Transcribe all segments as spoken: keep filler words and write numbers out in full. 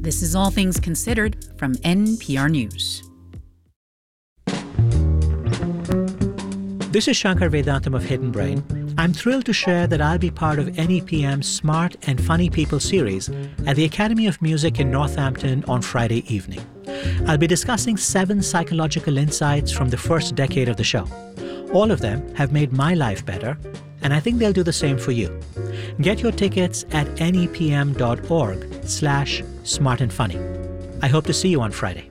This is All Things Considered from N P R News. This is Shankar Vedantam of Hidden Brain. I'm thrilled to share that I'll be part of N E P M's Smart and Funny People series at the Academy of Music in Northampton on Friday evening. I'll be discussing seven psychological insights from the first decade of the show. All of them have made my life better, and I think they'll do the same for you. Get your tickets at nepm.org slash smart and funny. I hope to see you on Friday.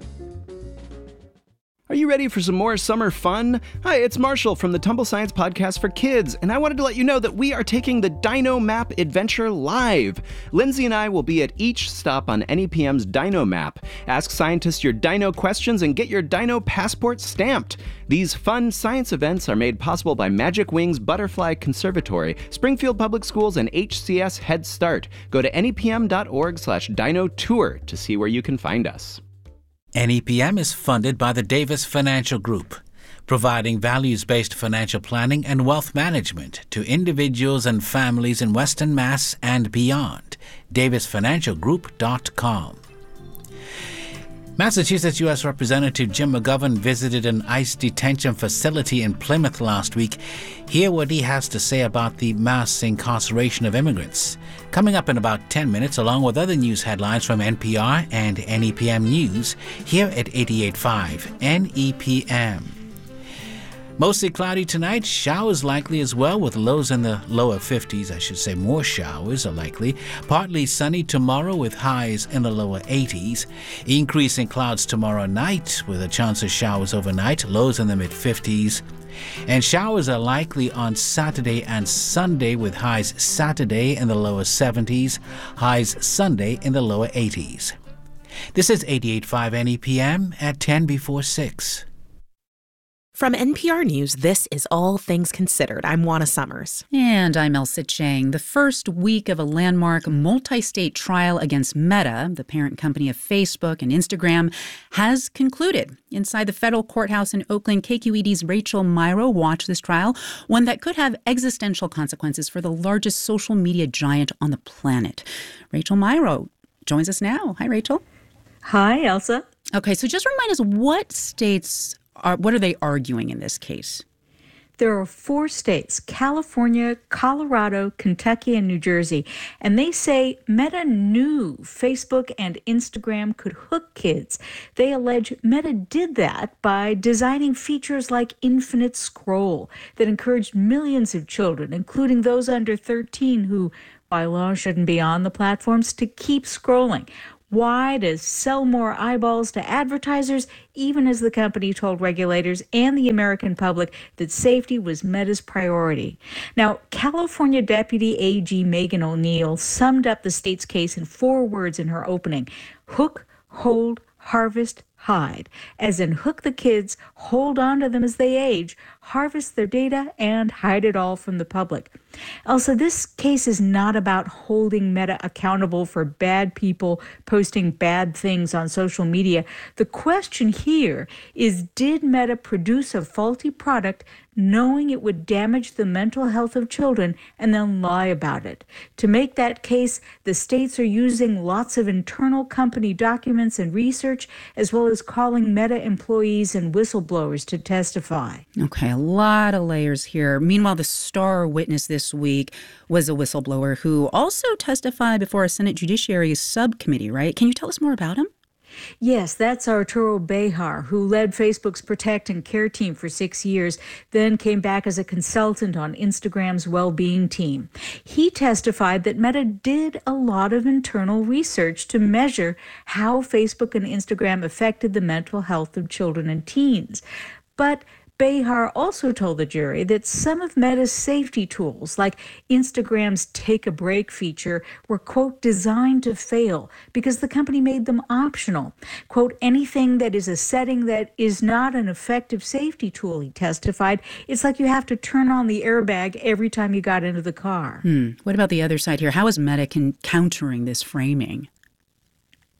Are you ready for some more summer fun? Hi, it's Marshall from the Tumble Science Podcast for Kids, and I wanted to let you know that we are taking the Dino Map Adventure live. Lindsay and I will be at each stop on N E P M's Dino Map. Ask scientists your dino questions and get your dino passport stamped. These fun science events are made possible by Magic Wings Butterfly Conservatory, Springfield Public Schools, and H C S Head Start. Go to nepm.org slash dino tour to see where you can find us. N E P M is funded by the Davis Financial Group, providing values-based financial planning and wealth management to individuals and families in Western Mass and beyond. davis financial group dot com. Massachusetts U S Representative Jim McGovern visited an ICE detention facility in Plymouth last week. Hear what he has to say about the mass incarceration of immigrants. Coming up in about ten minutes, along with other news headlines from N P R and N E P M News, here at eighty-eight point five N E P M. Mostly cloudy tonight, showers likely as well with lows in the lower fifties. I should say more showers are likely. Partly sunny tomorrow with highs in the lower eighties. Increasing clouds tomorrow night with a chance of showers overnight, lows in the mid-fifties. And showers are likely on Saturday and Sunday with highs Saturday in the lower seventies, highs Sunday in the lower eighties. This is eighty-eight point five N E P M at ten before six. From N P R News, this is All Things Considered. I'm Juana Summers. And I'm Elsa Chang. The first week of a landmark multi-state trial against Meta, the parent company of Facebook and Instagram, has concluded. Inside the federal courthouse in Oakland, K Q E D's Rachel Myrow watched this trial, one that could have existential consequences for the largest social media giant on the planet. Rachel Myrow joins us now. Hi, Rachel. Hi, Elsa. Okay, so just remind us what states Are, what are they arguing in this case? There are four states, California, Colorado, Kentucky, and New Jersey, and they say Meta knew Facebook and Instagram could hook kids. They allege Meta did that by designing features like infinite scroll that encouraged millions of children, including those under thirteen who, by law, shouldn't be on the platforms, to keep scrolling. Why? To sell more eyeballs to advertisers, even as the company told regulators and the American public that safety was Meta's priority. Now, California Deputy A G Megan O'Neill summed up the state's case in four words in her opening: hook, hold, harvest, hide. As in hook the kids, hold on to them as they age, harvest their data, and hide it all from the public. Also, this case is not about holding Meta accountable for bad people posting bad things on social media. The question here is, did Meta produce a faulty product knowing it would damage the mental health of children and then lie about it? To make that case, the states are using lots of internal company documents and research, as well as calling Meta employees and whistleblowers to testify. Okay, a lot of layers here. Meanwhile, the star witness this week was a whistleblower who also testified before a Senate Judiciary subcommittee, right? Can you tell us more about him? Yes, that's Arturo Bejar, who led Facebook's Protect and Care team for six years, then came back as a consultant on Instagram's well-being team. He testified that Meta did a lot of internal research to measure how Facebook and Instagram affected the mental health of children and teens. But Bejar also told the jury that some of Meta's safety tools, like Instagram's Take a Break feature, were, quote, designed to fail because the company made them optional. Quote, anything that is a setting that is not an effective safety tool, he testified, it's like you have to turn on the airbag every time you got into the car. Hmm. What about the other side here? How is Meta con- countering this framing?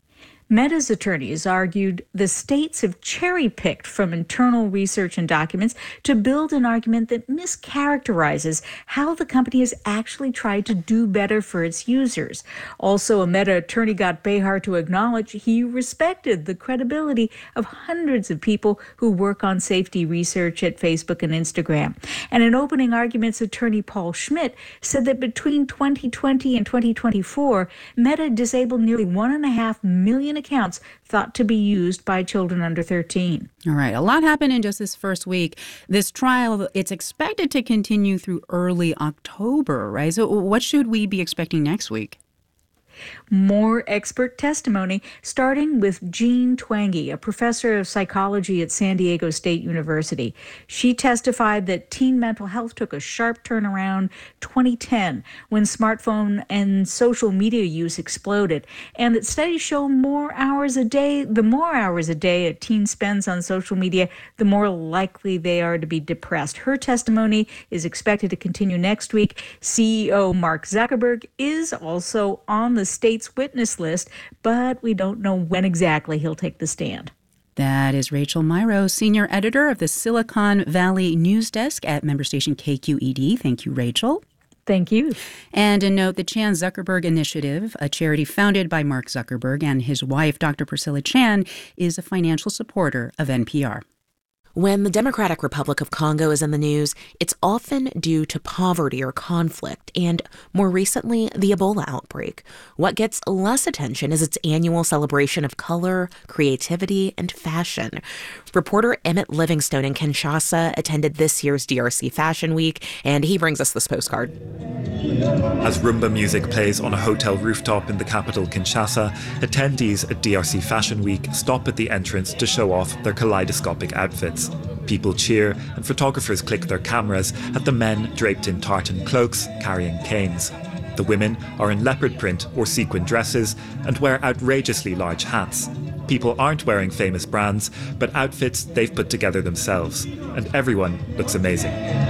Meta's attorneys argued the states have cherry-picked from internal research and documents to build an argument that mischaracterizes how the company has actually tried to do better for its users. Also, a Meta attorney got Behar to acknowledge he respected the credibility of hundreds of people who work on safety research at Facebook and Instagram. And in opening arguments, attorney Paul Schmidt said that between twenty twenty and twenty twenty-four, Meta disabled nearly one and a half million accounts thought to be used by children under thirteen. All right. A lot happened in just this first week. This trial, it's expected to continue through early October, right? So what should we be expecting next week? More expert testimony, starting with Jean Twenge, a professor of psychology at San Diego State University. She testified that teen mental health took a sharp turn around twenty ten when smartphone and social media use exploded, and that studies show more hours a day, the more hours a day a teen spends on social media, the more likely they are to be depressed. Her testimony is expected to continue next week. C E O Mark Zuckerberg is also on the state's witness list, but we don't know when exactly he'll take the stand. That is Rachel Myrow, senior editor of the Silicon Valley News Desk at member station K Q E D. Thank you, Rachel. Thank you. And a note, the Chan Zuckerberg Initiative, a charity founded by Mark Zuckerberg and his wife, Doctor Priscilla Chan, is a financial supporter of N P R. When the Democratic Republic of Congo is in the news, it's often due to poverty or conflict, and more recently, the Ebola outbreak. What gets less attention is its annual celebration of color, creativity, and fashion. Reporter Emmett Livingstone in Kinshasa attended this year's D R C Fashion Week, and he brings us this postcard. As Rumba music plays on a hotel rooftop in the capital, Kinshasa, attendees at D R C Fashion Week stop at the entrance to show off their kaleidoscopic outfits. People cheer, and photographers click their cameras at the men draped in tartan cloaks, carrying canes. The women are in leopard print or sequin dresses and wear outrageously large hats. People aren't wearing famous brands, but outfits they've put together themselves. And everyone looks amazing.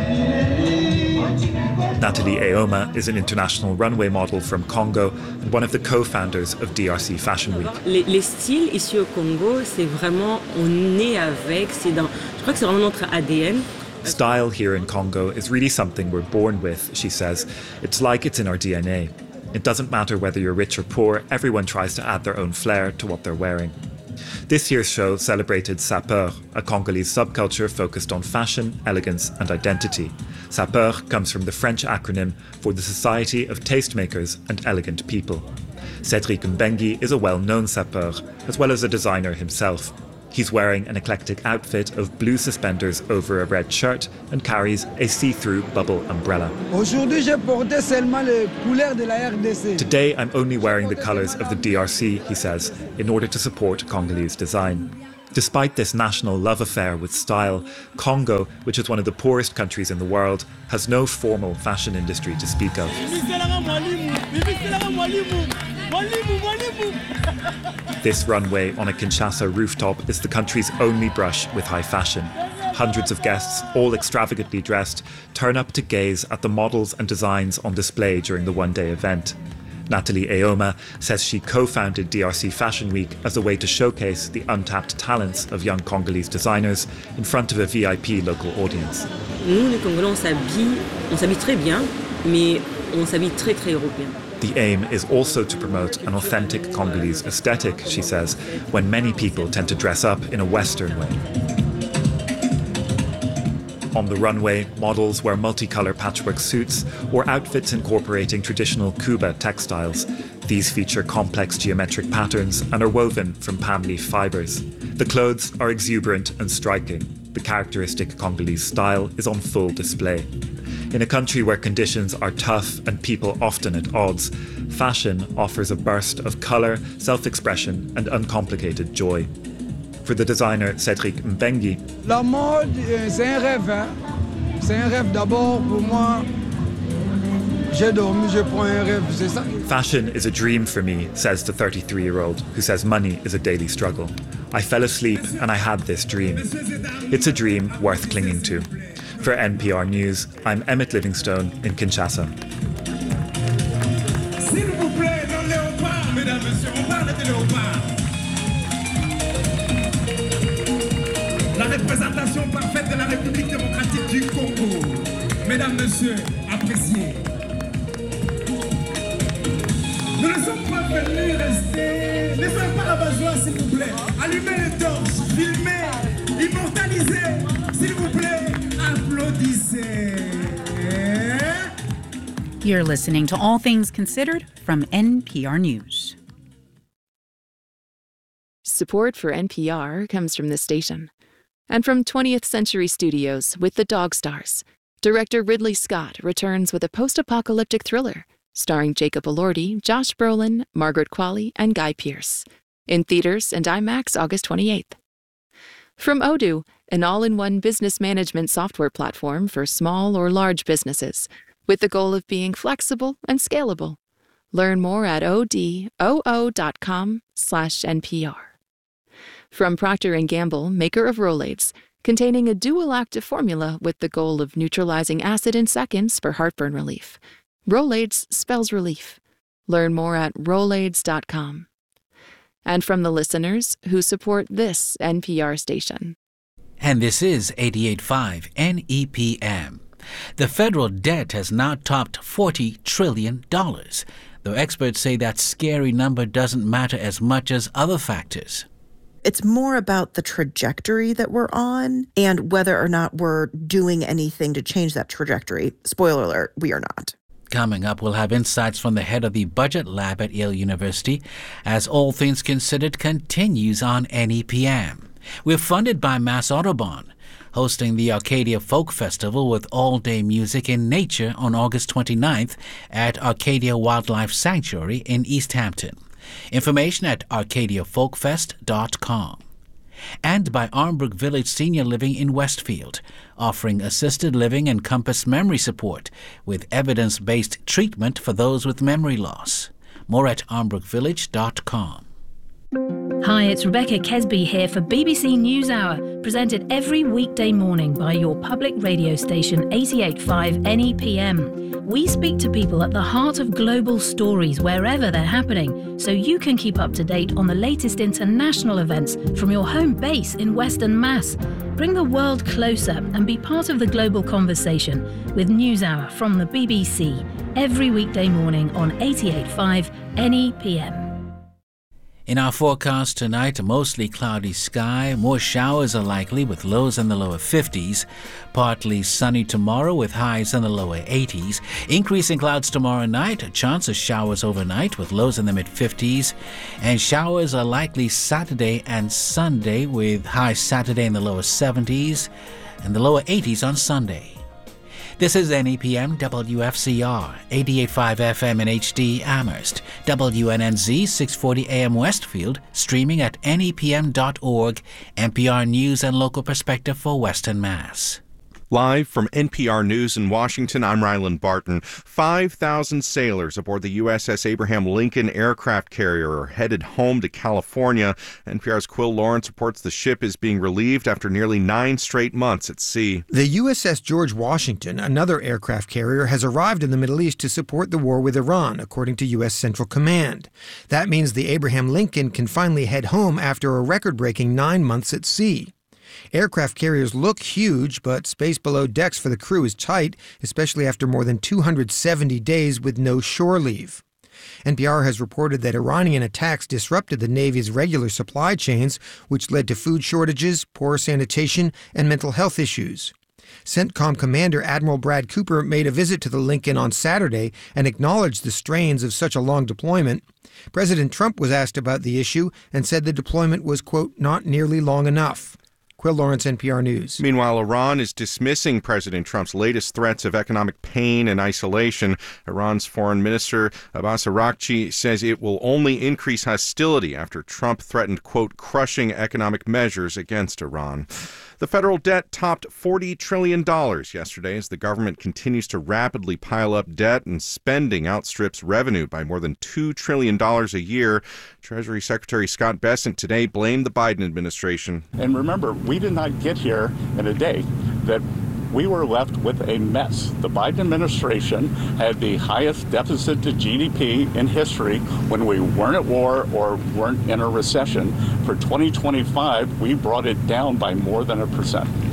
Nathalie Eoma is an international runway model from Congo and one of the co-founders of D R C Fashion Week. Les, les styles ici au Congo, c'est vraiment, on est avec, c'est dans, je crois que c'est vraiment notre A D N. Style here in Congo is really something we're born with, she says. It's like it's in our D N A. It doesn't matter whether you're rich or poor, everyone tries to add their own flair to what they're wearing. This year's show celebrated Sapeur, a Congolese subculture focused on fashion, elegance, and identity. Sapeur comes from the French acronym for the Society of Tastemakers and Elegant People. Cédric Mbengi is a well-known sapeur, as well as a designer himself. He's wearing an eclectic outfit of blue suspenders over a red shirt and carries a see-through bubble umbrella. Today I'm only wearing the colours of the D R C, he says, in order to support Congolese design. Despite this national love affair with style, Congo, which is one of the poorest countries in the world, has no formal fashion industry to speak of. This runway on a Kinshasa rooftop is the country's only brush with high fashion. Hundreds of guests, all extravagantly dressed, turn up to gaze at the models and designs on display during the one-day event. Nathalie Eoma says she co-founded D R C Fashion Week as a way to showcase the untapped talents of young Congolese designers in front of a V I P local audience. Nous, les Congolais, on s'habille, on s'habille très bien, mais on s'habille très, très européen. The aim is also to promote an authentic Congolese aesthetic, she says, when many people tend to dress up in a Western way. On the runway, models wear multicolour patchwork suits or outfits incorporating traditional Kuba textiles. These feature complex geometric patterns and are woven from palm leaf fibres. The clothes are exuberant and striking. The characteristic Congolese style is on full display. In a country where conditions are tough and people often at odds, fashion offers a burst of colour, self-expression and uncomplicated joy. For the designer Cédric Mbengi, La mode, c'est un rêve, hein? C'est un rêve d'abord pour moi. J'ai dormi, je prends un rêve, c'est ça. Fashion is a dream for me, says the thirty-three-year-old, who says money is a daily struggle. I fell asleep and I had this dream. It's a dream worth clinging to. For N P R News, I'm Emmett Livingstone in Kinshasa. S'il vous plaît, non léopard, mesdames et messieurs, on parle de léopard. République démocratique du Congo. Mesdames, Messieurs, appréciés. Nous ne sommes pas venus rester. Ne soyez pas rabat-joie, s'il vous plaît. Allumez les torches, filmez, immortalisez, s'il vous plaît, applaudissez. You're listening to All Things Considered from N P R News. Support for N P R comes from this station and from twentieth Century Studios with The Dog Stars. Director Ridley Scott returns with a post-apocalyptic thriller starring Jacob Elordi, Josh Brolin, Margaret Qualley, and Guy Pearce. In theaters and IMAX August twenty-eighth. From Odoo, an all-in-one business management software platform for small or large businesses, with the goal of being flexible and scalable. Learn more at odoo.com slash NPR. From Procter and Gamble, maker of Rolaids, containing a dual-active formula with the goal of neutralizing acid in seconds for heartburn relief. Rolaids spells relief. Learn more at rolaids dot com. And from the listeners who support this N P R station. And this is eighty-eight point five N E P M. The federal debt has now topped forty trillion dollars, though experts say that scary number doesn't matter as much as other factors. It's more about the trajectory that we're on and whether or not we're doing anything to change that trajectory. Spoiler alert, we are not. Coming up, we'll have insights from the head of the Budget Lab at Yale University as All Things Considered continues on N E P M. We're funded by Mass Autobahn, hosting the Arcadia Folk Festival with all-day music in nature on August twenty-ninth at Arcadia Wildlife Sanctuary in East Hampton. Information at arcadia folk fest dot com. And by Armbrook Village Senior Living in Westfield, offering assisted living and Compass memory support with evidence-based treatment for those with memory loss. More at armbrook village dot com. Hi, it's Rebecca Kesby here for B B C NewsHour, presented every weekday morning by your public radio station eighty-eight point five N E P M. We speak to people at the heart of global stories wherever they're happening, so you can keep up to date on the latest international events from your home base in Western Mass. Bring the world closer and be part of the global conversation with NewsHour from the B B C every weekday morning on eighty-eight point five N E P M. In our forecast tonight, a mostly cloudy sky. More showers are likely with lows in the lower fifties. Partly sunny tomorrow with highs in the lower eighties. Increasing clouds tomorrow night. A chance of showers overnight with lows in the mid-fifties. And showers are likely Saturday and Sunday with highs Saturday in the lower seventies and the lower eighties on Sunday. This is N E P M W F C R, eighty-eight point five F M in H D Amherst, W N N Z six forty A M Westfield, streaming at N E P M dot org, N P R News and local perspective for Western Mass. Live from N P R News in Washington, I'm Ryland Barton. five thousand sailors aboard the U S S Abraham Lincoln aircraft carrier are headed home to California. N P R's Quill Lawrence reports the ship is being relieved after nearly nine straight months at sea. The U S S George Washington, another aircraft carrier, has arrived in the Middle East to support the war with Iran, according to U S Central Command. That means the Abraham Lincoln can finally head home after a record-breaking nine months at sea. Aircraft carriers look huge, but space below decks for the crew is tight, especially after more than two hundred seventy days with no shore leave. N P R has reported that Iranian attacks disrupted the Navy's regular supply chains, which led to food shortages, poor sanitation, and mental health issues. CENTCOM Commander Admiral Brad Cooper made a visit to the Lincoln on Saturday and acknowledged the strains of such a long deployment. President Trump was asked about the issue and said the deployment was, quote, not nearly long enough. Quill Lawrence, N P R News. Meanwhile, Iran is dismissing President Trump's latest threats of economic pain and isolation. Iran's Foreign Minister Abbas Araghchi says it will only increase hostility after Trump threatened, quote, crushing economic measures against Iran. The federal debt topped forty trillion dollars yesterday as the government continues to rapidly pile up debt and spending outstrips revenue by more than two trillion dollars a year. Treasury Secretary Scott Bessent today blamed the Biden administration. And remember, we did not get here in a day. That we were left with a mess. The Biden administration had the highest deficit to G D P in history when we weren't at war or weren't in a recession. For twenty twenty-five, we brought it down by more than a percent.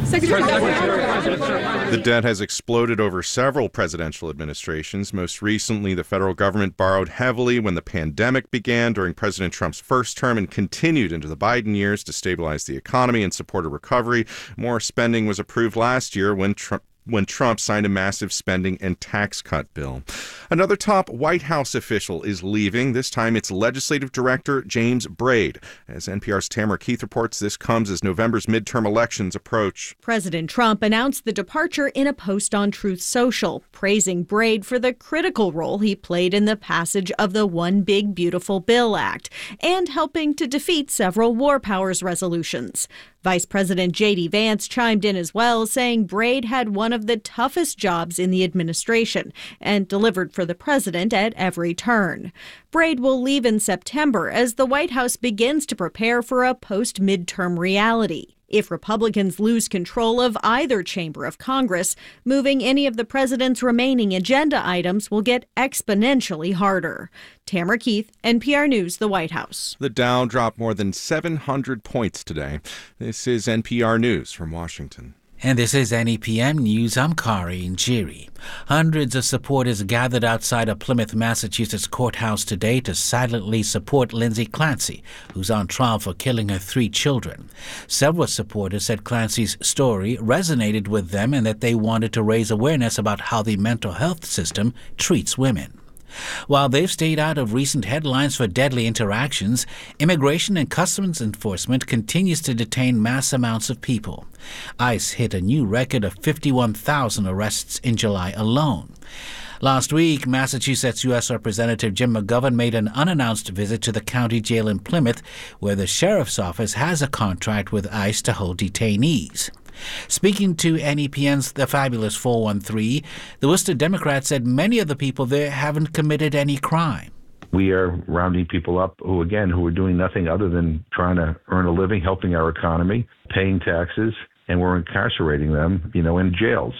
The debt has exploded over several presidential administrations. Most recently, the federal government borrowed heavily when the pandemic began during President Trump's first term and continued into the Biden years to stabilize the economy and support a recovery. More spending was approved last year when Trump when Trump signed a massive spending and tax cut bill. Another top White House official is leaving. This time it's Legislative Director James Braid. As N P R's Tamara Keith reports, this comes as November's midterm elections approach. President Trump announced the departure in a post on Truth Social, praising Braid for the critical role he played in the passage of the One Big Beautiful Bill Act and helping to defeat several war powers resolutions. Vice President J D Vance chimed in as well, saying Braid had one of the toughest jobs in the administration and delivered for the president at every turn. Braid will leave in September as the White House begins to prepare for a post-midterm reality. If Republicans lose control of either chamber of Congress, moving any of the president's remaining agenda items will get exponentially harder. Tamara Keith, N P R News, the White House. The Dow dropped more than seven hundred points today. This is N P R News from Washington. And this is N E P M News. I'm Kari Njiri. Hundreds of supporters gathered outside a Plymouth, Massachusetts courthouse today to silently support Lindsay Clancy, who's on trial for killing her three children. Several supporters said Clancy's story resonated with them and that they wanted to raise awareness about how the mental health system treats women. While they've stayed out of recent headlines for deadly interactions, Immigration and Customs Enforcement continues to detain mass amounts of people. ICE hit a new record of fifty-one thousand arrests in July alone. Last week, Massachusetts U S Representative Jim McGovern made an unannounced visit to the county jail in Plymouth, where the sheriff's office has a contract with ICE to hold detainees. Speaking to N E P N's The Fabulous four one three, the Worcester Democrat said many of the people there haven't committed any crime. We are rounding people up who, again, who are doing nothing other than trying to earn a living, helping our economy, paying taxes, and we're incarcerating them, you know, in jails.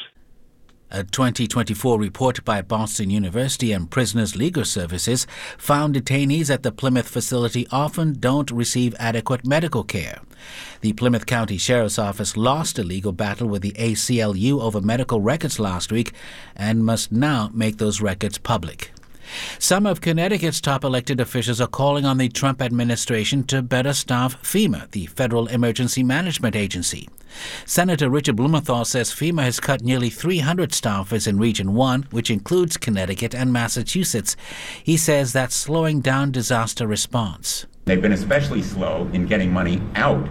A twenty twenty-four report by Boston University and Prisoners Legal Services found detainees at the Plymouth facility often don't receive adequate medical care. The Plymouth County Sheriff's Office lost a legal battle with the A C L U over medical records last week and must now make those records public. Some of Connecticut's top elected officials are calling on the Trump administration to better staff FEMA, the Federal Emergency Management Agency. Senator Richard Blumenthal says FEMA has cut nearly three hundred staffers in Region one, which includes Connecticut and Massachusetts. He says that's slowing down disaster response. They've been especially slow in getting money out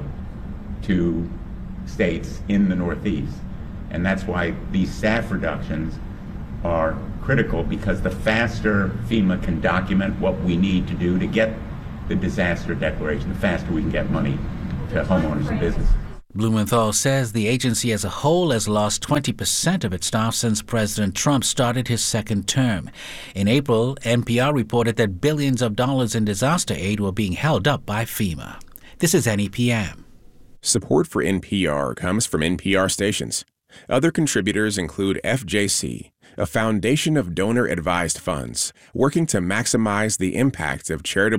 to states in the Northeast. And that's why these staff reductions are critical, because the faster FEMA can document what we need to do to get the disaster declaration, the faster we can get money to homeowners and businesses. Blumenthal says the agency as a whole has lost twenty percent of its staff since President Trump started his second term. In April, N P R reported that billions of dollars in disaster aid were being held up by FEMA. This is N E P M. Support for N P R comes from N P R stations. Other contributors include F J C, a foundation of donor-advised funds working to maximize the impact of charitable